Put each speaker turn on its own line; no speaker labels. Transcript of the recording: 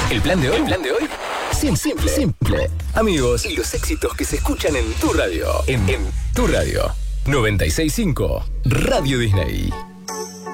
El plan de hoy. Simple. Amigos, y los éxitos que se escuchan en tu radio. En tu radio. 96.5 Radio Disney.